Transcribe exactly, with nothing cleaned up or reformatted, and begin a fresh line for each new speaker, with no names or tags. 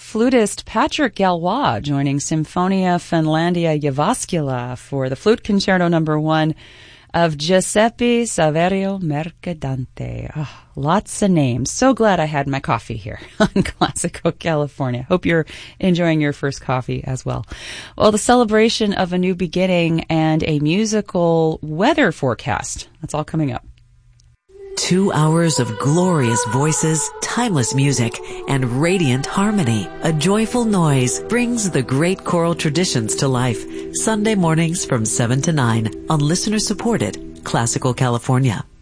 flutist Patrick Galois joining Symphonia Finlandia Jyväskylä for the flute concerto number one of Giuseppe Saverio Mercadante. Oh, lots of names. So glad I had my coffee here on Classical California. Hope you're enjoying your first coffee as well. Well, the celebration of a new beginning and a musical weather forecast. That's all coming up.
Two hours of glorious voices, timeless music, and radiant harmony. A joyful noise brings the great choral traditions to life. Sunday mornings from seven to nine on listener-supported Classical California.